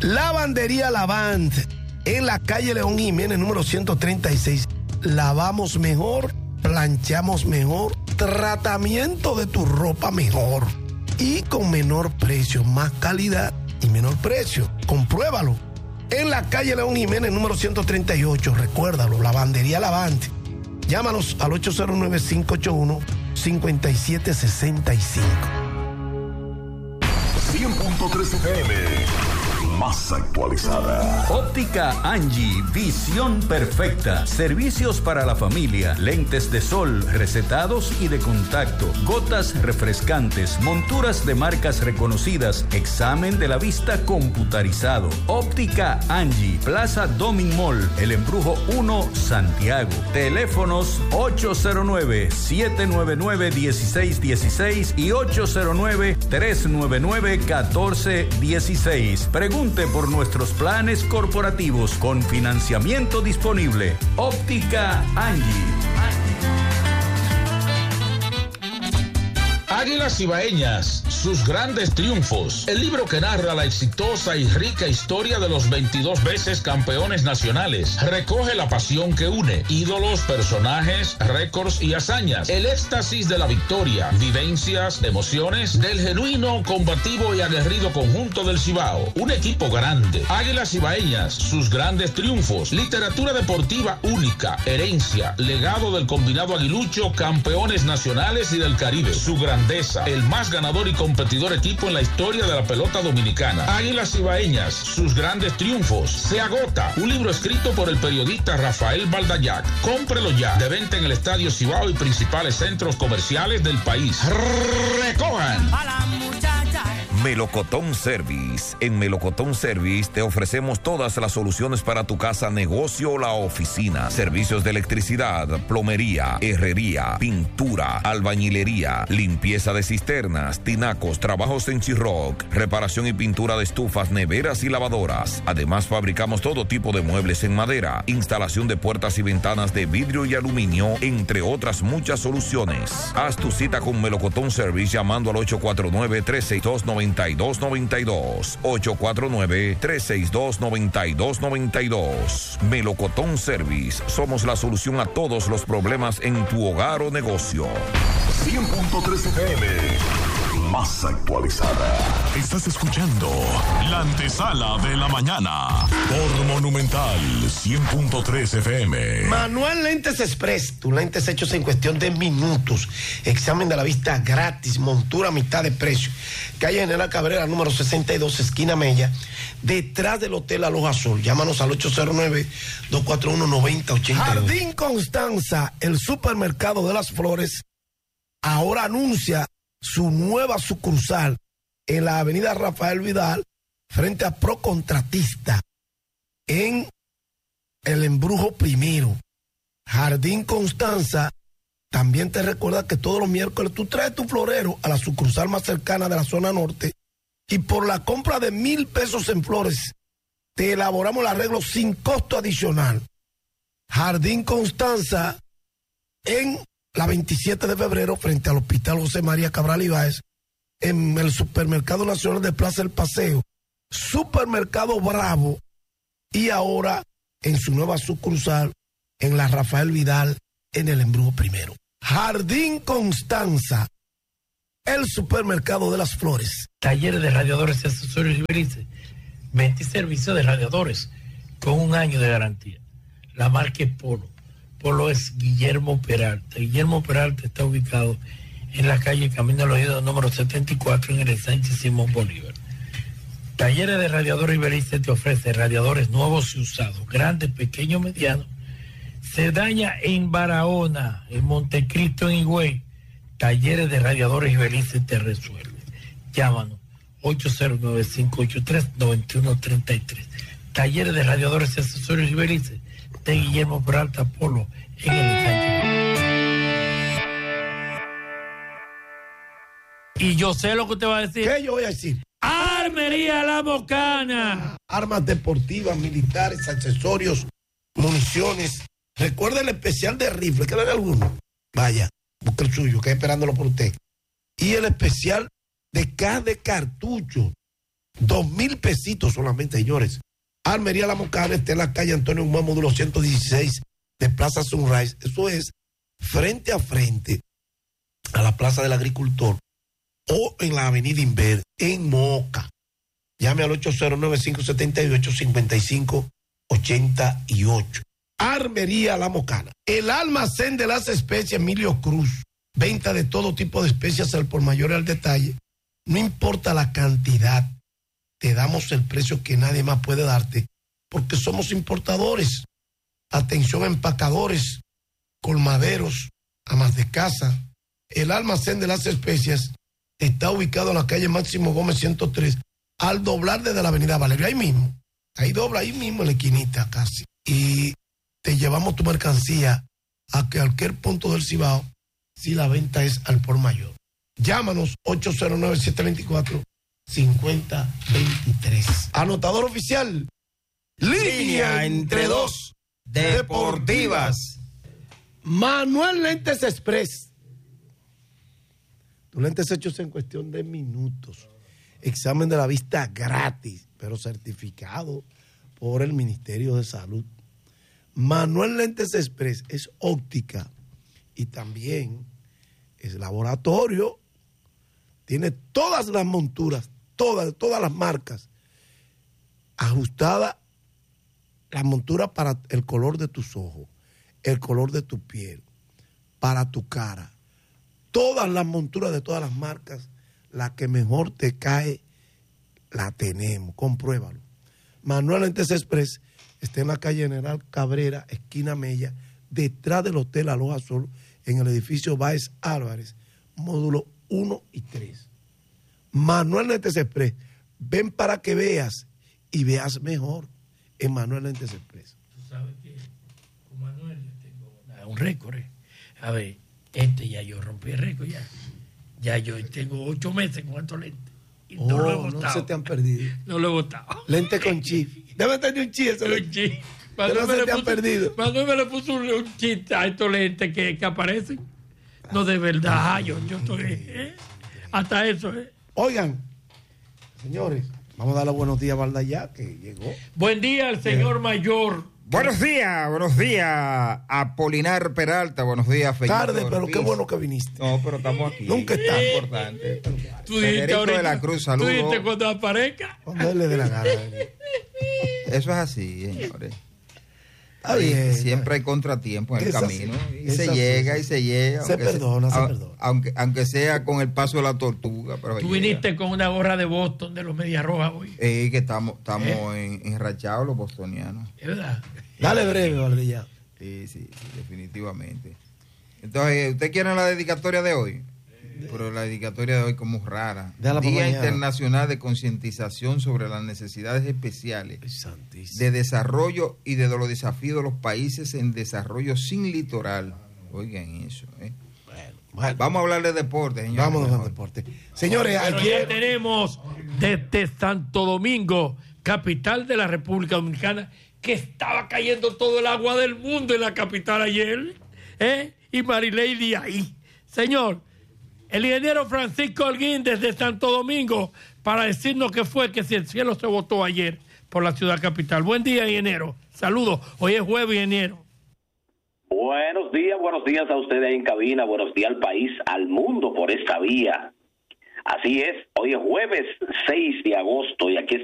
Lavandería Lavant, en la calle León Jiménez, número 136. Lavamos mejor, planchamos mejor, tratamiento de tu ropa mejor y con menor precio, más calidad y menor precio. Compruébalo. En la calle León Jiménez, número 138. Recuérdalo, Lavandería Lavant. Llámanos al 809-581-5765. 100.3 FM, más actualizada. Óptica Angie, visión perfecta. Servicios para la familia, lentes de sol, recetados y de contacto, gotas refrescantes, monturas de marcas reconocidas, examen de la vista computarizado. Óptica Angie, Plaza Domin Mall, El Embrujo 1, Santiago. Teléfonos 809-799-1616 y 809-399-1416. Pregunte por nuestros planes corporativos con financiamiento disponible. Óptica Angie. Águilas Ibaeñas, sus grandes triunfos. El libro que narra la exitosa y rica historia de los 22 veces campeones nacionales. Recoge la pasión que une, ídolos, personajes, récords y hazañas. El éxtasis de la victoria, vivencias, emociones del genuino, combativo y aguerrido conjunto del Cibao. Un equipo grande. Águilas Ibaeñas, sus grandes triunfos. Literatura deportiva única, herencia, legado del combinado aguilucho, campeones nacionales y del Caribe. Su grandeza, el más ganador y competidor equipo en la historia de la pelota dominicana. Águilas Ibaeñas, sus grandes triunfos. Se agota. Un libro escrito por el periodista Rafael Baldayac. Cómprelo ya. De venta en el Estadio Cibao y principales centros comerciales del país. Recojan. Melocotón Service. En Melocotón Service te ofrecemos todas las soluciones para tu casa, negocio o la oficina. Servicios de electricidad, plomería, herrería, pintura, albañilería, limpieza de cisternas, tinacos, trabajos en Chirroc, reparación y pintura de estufas, neveras y lavadoras. Además, fabricamos todo tipo de muebles en madera, instalación de puertas y ventanas de vidrio y aluminio, entre otras muchas soluciones. Haz tu cita con Melocotón Service llamando al 849-362-9292. 849-362-9292. Melocotón Service. Somos la solución a todos los problemas en tu hogar o negocio. 100.3 FM, más actualizada. Estás escuchando la antesala de la mañana por Monumental 100.3 FM. Manuel Lentes Express, tus lentes hechos en cuestión de minutos. Examen de la vista gratis, montura a mitad de precio. Calle General Cabrera, número 62, esquina Mella, detrás del Hotel Aloha Sol. Llámanos al 809-241-9082. Jardín Constanza, el supermercado de las flores, ahora anuncia su nueva sucursal en la avenida Rafael Vidal, frente a Procontratista, en El Embrujo Primero. Jardín Constanza también te recuerda que todos los miércoles tú traes tu florero a la sucursal más cercana de la zona norte y por la compra de 1,000 pesos en flores te elaboramos el arreglo sin costo adicional. Jardín Constanza en la 27 de febrero frente al Hospital José María Cabral Ibáez, en el Supermercado Nacional de Plaza El Paseo, Supermercado Bravo, y ahora en su nueva sucursal en la Rafael Vidal en El Embrujo Primero. Jardín Constanza, el supermercado de las flores. Talleres de radiadores y accesorios Iberice. Venta y servicio de radiadores con 1 año de garantía. La marca es Polo. Polo es Guillermo Peralta. Guillermo Peralta está ubicado en la calle Camino al Oído número 74 en el Sánchez Simón Bolívar. Talleres de radiadores Iberice te ofrece radiadores nuevos y usados, grandes, pequeños, medianos. Se daña en Barahona, en Montecristo, en Higüey. Talleres de radiadores Iberice te resuelve. Llámanos 809-583-9133. Talleres de radiadores y accesorios Iberice de Guillermo Peralta Polo en el Sánchez. Y yo sé lo que usted va a decir. ¿Qué yo voy a decir? Armería La Bocana. Armas deportivas, militares, accesorios, municiones. Recuerda el especial de rifle, ¿queda alguno? Vaya, busque el suyo, que esperándolo por usted. Y el especial de caja de cartuchos 2,000 pesitos solamente, señores. Armería La Mocana está en la calle Antonio Guzmán, módulo 116 de Plaza Sunrise. Eso es frente a frente a la Plaza del Agricultor o en la Avenida Inver, en Moca. Llame al 809-578-5588. Armería La Mocana. El almacén de las especies Emilio Cruz. Venta de todo tipo de especias al por mayor y al detalle. No importa la cantidad, te damos el precio que nadie más puede darte, porque somos importadores. Atención a empacadores, colmaderos, amas de casa. El almacén de las especias está ubicado en la calle Máximo Gómez 103, al doblar desde la avenida Valerio, ahí mismo. Ahí dobla, ahí mismo en la esquinita casi. Y te llevamos tu mercancía a cualquier punto del Cibao si la venta es al por mayor. Llámanos 809-724-5023. Anotador oficial. Línea entre dos deportivas. Manuel Lentes Express. Tu lentes hechos en cuestión de minutos. Examen de la vista gratis, pero certificado por el Ministerio de Salud. Manuel Lentes Express es óptica y también es laboratorio. Tiene todas las monturas, todas las marcas, ajustada la montura para el color de tus ojos, el color de tu piel, para tu cara. Todas las monturas de todas las marcas, la que mejor te cae, la tenemos. Compruébalo. Manuel Lentes Express está en la calle General Cabrera, esquina Mella, detrás del Hotel Aloha Sol, en el edificio Báez Álvarez, módulo 1 y 3. Manuel Lentes Express, ven para que veas y veas mejor en Manuel Lentes Express. Tú sabes que con Manuel tengo un récord. A ver, ya yo rompí el récord ya. Ya yo tengo 8 meses con estos lentes. Y no lo he botado. No se te han perdido. No lo he botado. Lente con chip. Debe tener un chip ese lente. Un chip. Pero no se te han perdido. Manuel me le puso un chip a estos lentes que aparecen. No, de verdad, yo estoy... hasta eso, Oigan, señores, vamos a darle buenos días a Valdallá, que llegó. Buen día al señor mayor. Buenos días, Apolinar Peralta, buenos días, Federico. Tarde, pero qué bueno que viniste. No, pero estamos aquí. Nunca está. Es importante. Tú dijiste Federico ahorita, de la Cruz, saludos. Tú dijiste cuando aparezca. Cuando él le dé la gana. Eso es así, señores. Está bien. Siempre hay contratiempo en el camino. Así, y se llega. Se perdona. Aunque sea con el paso de la tortuga. Pero tú viniste con una gorra de Boston de los Medias Rojas hoy. Que estamos enrachados los bostonianos. Es verdad. Dale breve, Valdellá. Sí, definitivamente. Entonces, ¿usted quiere la dedicatoria de hoy? Pero la dedicatoria de hoy como rara. Día Internacional de Concientización sobre las Necesidades Especiales de Desarrollo y de los desafíos de los países en desarrollo sin litoral. Oigan eso, Bueno. Vamos a hablar de deporte, señores. Vámonos al deporte. Señores, pero ayer ya tenemos desde Santo Domingo, capital de la República Dominicana, que estaba cayendo todo el agua del mundo en la capital ayer, y Marileidi ahí. Señor, el ingeniero Francisco Holguín desde Santo Domingo para decirnos que si el cielo se botó ayer por la ciudad capital. Buen día, ingeniero. Saludos. Hoy es jueves, ingeniero. Buenos días a ustedes ahí en cabina. Buenos días al país, al mundo por esta vía. Así es, hoy es jueves 6 de agosto y aquí